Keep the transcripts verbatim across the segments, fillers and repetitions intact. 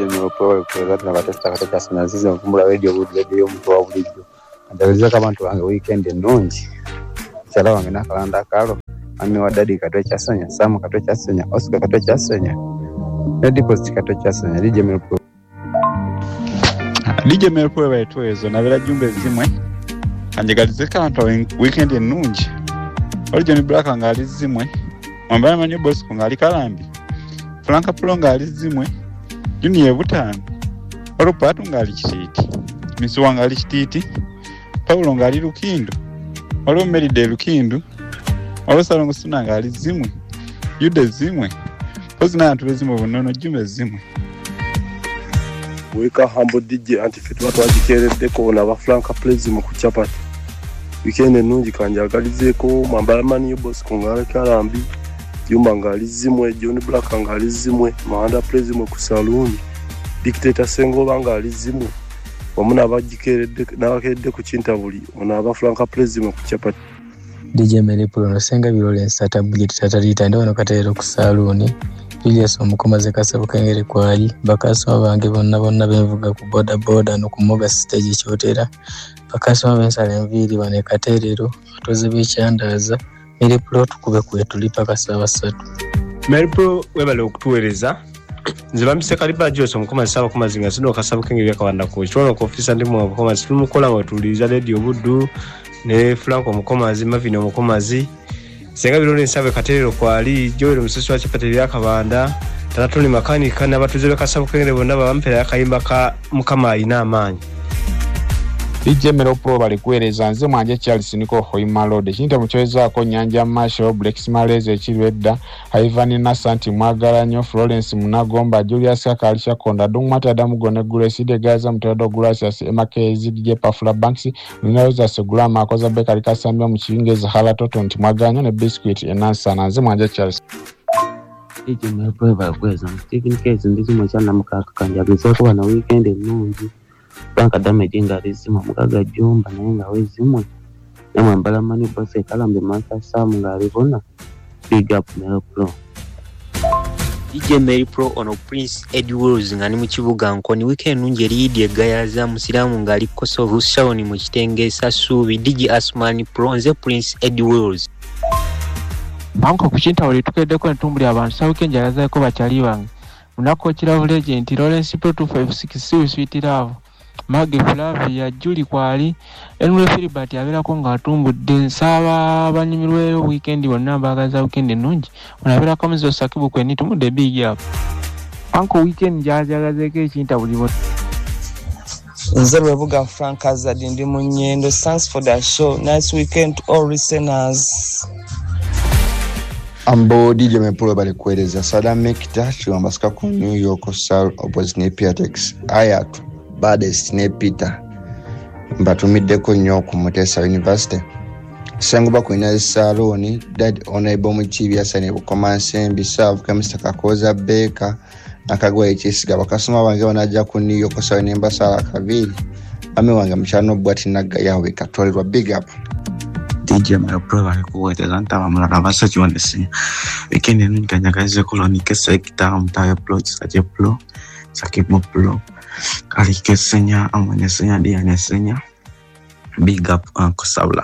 D J Mero kwera na batesta katika sinazizi mkumbula radio wood radio mtu wa bulijjo andalizeka abantu wange weekend ennungi chala wange nakalanda kalo ami wadadi katwe kyasenya Samu katwe kyasenya Oscar katwe kyasenya ne deposit katwe kyasenya D J Mero D J Mero baitwezo na vila jumbe zimwe anjegalizeka abantu weekend ennungi Origin Black ngali zimwe Mwambala manyo boss ngali kalambi Franka Pulo ngali zimwe Junior Butano Olupatu ngali kititi Misuwa ngali kititi Paulo ngali Lukindo Olo Meride Lukindo Olo Salongo Suna ngali zimwe Yude zimwe Pozi na antule zimwe bonono jumbe zimwe Weka Humble D J Antifit watu wajikerede ko na ba Franka Plaze mu kuchapati Weekend nungi kanjagalizeko Mwambala manyo boss ngali kalambi Jumba ngali zimwe John Black ngali zimwe Mahanda Plaze mu kusaluni Dictator Sengo ngali zimwe Wamuna abajikerede nabakedde ku Kintabuli ona aba Franka Plaze mu kuchapati D J Mero no senga birole nsata budget tatalita ndo no katero ku saluni Julius omukomaze kasabo kengere kwali bakasoma bange bonna bonna benvuga ku boda boda no kumoga stage kyotera bakasoma bensala enviri bane katerero atoze becyandaza Mero tukube kwetulipa kasaba satu Mero webale okutuwereza nziba misekali bajoso omukomaze saba kumazinga sino kasabo kengere kawanda ko cholo ko officer ndi mu omukomaze tumukola wetuliza radio buddu ne Franco omukomaze Mavino omukomaze Senga birone nsabe katerero kwali Joel musisi wa chapateri yakabanda taratoni makanika n'abatuze bakasabu kengere bonna bampera yakayimba ka mukama ina amanyi D J Mero Pro bali kwereza nze mwanje Charles niko Hoima Road kinta muchweza ko Nyanja Marshall Black Maleze chirwedda Ivan Nasanti Mwagalanyo Florence Munagomba Julius Akalisha Konda Dungmata Adamu Gone Grace de Gaza Mtodo Gracias Emakezi D J Pafula Banks Ninaweza Segula Makoza Beka Likasambia Mchingeza Hala Toto Ntimwaganyo ne Biscuit Enansa na nze mwanje Charles D J Mero Pro bali kweza Stephen Case ndizo mwachana mukaka kanjagiza ko bana weekend ennungi Banka damage ngalizima mukaga jumba naye nga wezimwe namwe mbala mani bose kalambe masa Samu ngalibona big up Mero Pro D J Mero Pro ono Prince Edwards ngani mu kibuga nkoni weekend nungi eridi egayaza musiramu ngali koso Rushawoni mu kitengesa subi D J Asmani Pro nze Prince Edwards Banko kuchinta wali tukedde ko ntumbuli abantu sa weekend yalaza ko bachali bange munako kira legend Lawrence Pro two five six Sweet Love Magi Flavia Julie kwali Enwe Philibert yabera ko ngatumbudde nsaba abanyimirwe weekend wonna bagaza weekend nungi onabera ko muzo sakibu kweni tumude big up Anko weekend jajagazeke ekinta buli bot Nzerwe buga Frank Azadi ndi munyendo. Thanks for the show. Nice weekend to all listeners. Ambo D J Mero bali kwereza Sada Mekita chiwambasika ku New York Sal opposite Nepiatex ayatu baddest Nepita mbatumidde ko nnyo ku Mutesa University senguba ku ina saloni dad onaibo muchibi asane bukoma nsembi serve kamista kakoza beka nakagwa ekisiga bakasoma bange banajja ku New York Sal nemba sala kabiri ame wange mchano bwati naga yawe katolwa big up D J Mero bali kuweteza ntaba mulala basachi wandesi ekene ninganyagaze koloni kesa ekita mtaye plot saje pro sakipo pro kali kesenya amanya senya dia nesenya big up Uncle Saula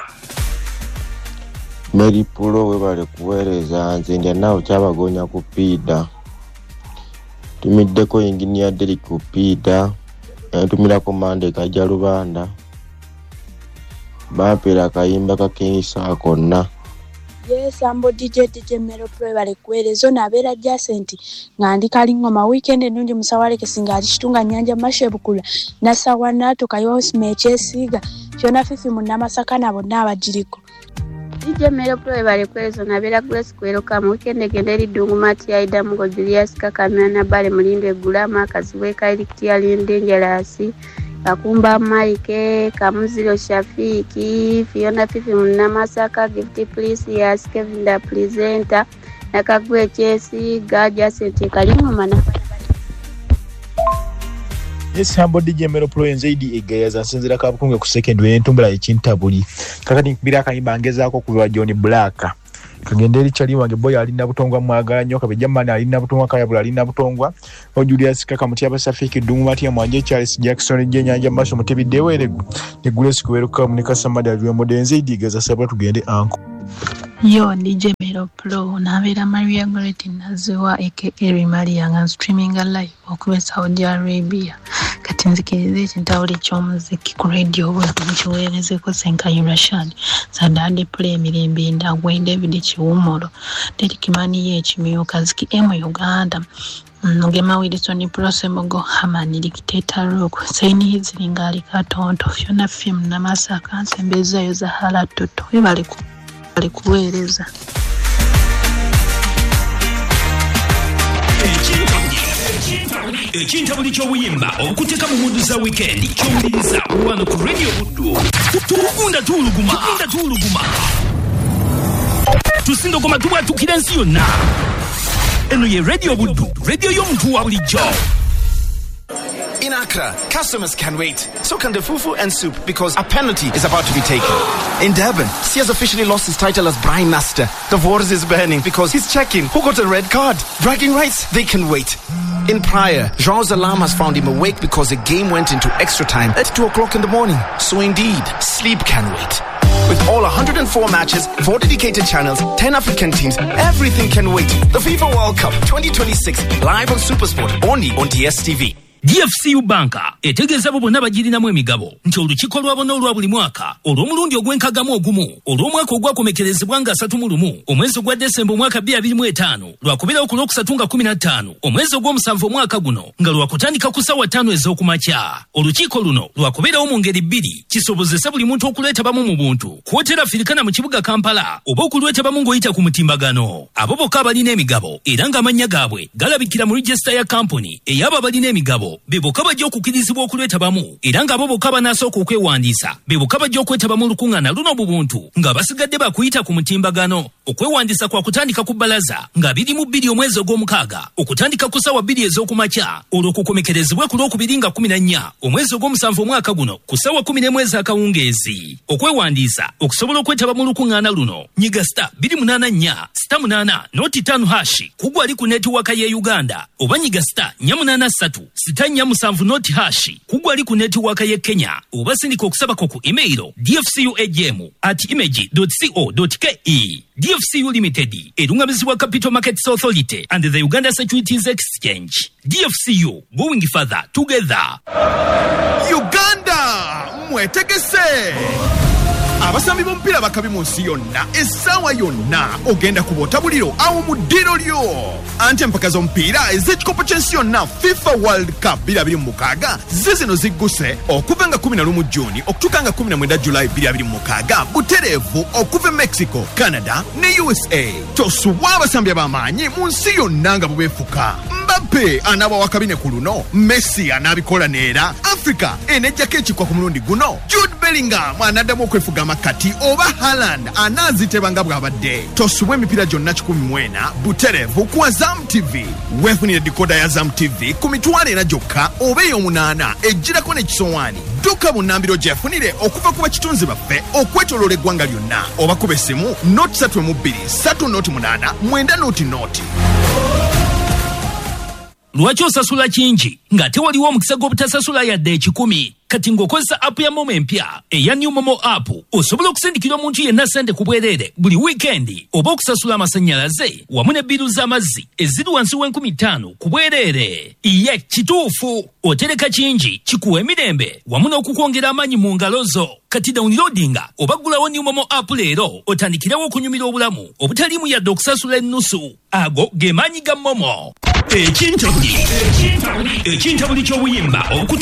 Meri Pulo we bali kuwereza nze nawo kyabagonya kupida tumidde ko engineer Derek kupida tumira komande kajja Lubanda bapera kayimba kakenisa konna. Yes, ambo D J D J Mero Pro bali kwereza na bera Jacent ngandi kali ngoma weekend nungi musawale kesinga alishitunga Nyanja Mashebukula na sawa nato kayo smeche siga kyona fifi munamasaka nabo nabajiriko D J Mero Pro bali kwereza na bera Grace kwero kama weekend genderi dungu mati aida mugo Julius kakamana bale mulinde gulama kaziwe kaili tiali ndengelasi Kakumba Mike, Kamuzilo Shafiki, Fiona Fifi Munamasaka, Gifty Please, yes, Kevin the presenter, Nakagwe Chesi, Gaja Sente Kalimu Manafana. Yes, Hambo D J Mero Pro nzaidi egayaza nsinzira kabukunge ku second we ntumbula ekintabuli. Kakati nkubira akayimba ngezaako kuwa John Black. Kagende eri chali wange boy ali na butongwa mwagala nnyo kabejja mani ali na butongwa kayabula ali na butongwa o Julius kaka muti abasafiki dungu mati ya mwanje Charles Jackson Jenyanja Masho mutebidde were ne Grace kuweruka munika samada aliwe modenze idigaza sabatu tugende anko. Yo D J Mero Pro nabera Maria Goretti naziwa aka Maria nga streaming live okuba Saudi Arabia kati nzikirize ekintawuli ky'omuziki ku radio bwekiweerezeko Senkayi Rashad Sadade Play Mirembe Ndagwe David Kiwumolo Terikimani y'ekimyuka ziki emu Uganda Ngema Wilson Prosemogo Hamani Dictator Rock Saini Zilingali Katonto Fiona Film na Masaka Nsembeza yo Zahala Toto webale ku bali kuweereza ekintabuli ky'obuyimba okuteka mu mudu za weekend ky'omuliza wano ku radio buddu tugunda tuuluguma tugunda tuuluguma tusindogoma tubwatukira ensi yonna eno ye radio buddu radio y'omuntu wa bulijjo. In Accra, customers can wait. So can the fufu and soup because a penalty is about to be taken. In Durban, Sears officially lost his title as Brine Master. The waters is burning because he's checking who got a red card. Bragging rights, they can wait. In Praia, João's alarm has found him awake because the game went into extra time at two o'clock in the morning. So indeed, sleep can wait. With all one hundred four matches, four dedicated channels, ten African teams, everything can wait. The FIFA World Cup twenty twenty-six, live on SuperSport, only on D S T V. D F C U Banka etegeeza bo bonna bagirinamu emigabo nti olukiiko lwabona olwa buli mwaka olw'omulundi ogw'enkagamu ogumu olw'omwaka ogwakomekerezebwa nga asatu mu lumu omwezi ogwa Desemba omwaka bbiri abiri mu etaano lwakubirawo ku lwokusatu nga kumi na ttaano omwezi ogw'omusanvu omwaka guno nga lwakutandika ku ssaawa ttaano ez'okumakya. Olukiiko luno lwakubirawo mu ngeri bbiri kisobozesa buli muntu okulwetabamu mu buntu kwotera Afirikana mu kibuga Kampala oba okulwetabamu ng'oyita ku mutimbagano. Abo bokka abalina emigabo era ng'amannya gaabwe galabikira mu register ya kampuni ey'abo abalina emigabo beboka bajja okukirizibwa okulwetabamu era ng'abo bokka banasooka okwewandiisa beboka bajja okwetabamu olukuŋŋaana luno mu buntu nga basigadde bakuyita ku mutimbagano. Okwewandiisa kwa kutandika ku bbalaza nga biri mu bbiri omwezi ogw'omukaaga okutandika ku ssaawa bbiri ez'okumakya olwo kukomekerezebwe ku lwokubiri nga kumi na nnya omwezi ogw'omusanvu omwaka guno ku ssaawa kumi n'emu ez'akawungeezi. Okwewandiisa okusobola okwetabamu olukuŋŋaana luno nyiga sita bbiri munaana nnya sita munaana noti ttaano hashi kugwa ali ku netiwaaka ye Uganda oba nyiga sita nnya munaana ssatu sita nnya musanvu noti hashi kugwa ali ku netiwaaka ye Kenya oba sindika okusabako ku email d f c u a g m at image dot co dot k e. D F C U Limited, erungabizibwa Capital Markets Authority and the Uganda Securities Exchange. D F C U, going further together. Uganda, mwetegese! Abasambi bompira bakabi mu nsi yonna essaawa yonna ogenda ku botabuliro awo mu ddiro lyo anti empaka z'omupiira ez'ekikopo ky'ensi yonna FIFA World Cup bbiri abiri mu mukaaga zizino zigguse okuva nga kumi na lumu Juni okutuuka nga kumi na mwenda Julayi bbiri abiri mu mukaaga butereevu okuva Mexico, Canada ne U S A. Tosubwa abasambi ab'amaanyi mu nsi yonna nga bubeefuka. Mbappe anaaba wakabine ku luno, Messi anaabikola neera, Africa enejjako ekikwa ku mulundi guno, Jude Bellingham anaddamu okwefuga makati oba Haaland anaazitebanga bw'abadde. Tosubwa emipiira gyonna kikumi mu ena butereevu ku Azam T V. Weefunire dikoda ya Azam T V ku mitwalo ena gyokka oba ey'omunaana ejjirako n'ekisowaani. Dduka mu nnambiro gyefunire okuva ku bakitunzi baffe okwetooloola eggwanga lyonna oba kuba essimu noti ssatu mu bbiri ssatu noti munaana mwenda noti noti. Lwaki osasula kingi ng'ate waliwo omukisa gw'obutasasula yadde ekikumi? Kati ng'okozesa app ya Momo empya eya New Momo app osobola okusindikira omuntu yenna ssente ku bwereere buli wiikendi oba okusasula amasannyalaze wamu ne bbiru z'amazzi eziri wansi w'enkumi ttaano ku bwereere. Ye kituufu otereka kingi kikuwa emirembe wamu n'okukwongera amaanyi mu ngalo zo. Kati downloadinga oba ggulawo New Momo app leero otandikirewo okunyumira obulamu obutaliimu yadde okusasula ennusu. Ago ge maanyi ga Momo. Ekintabuli ekintabuli ky'obuyimba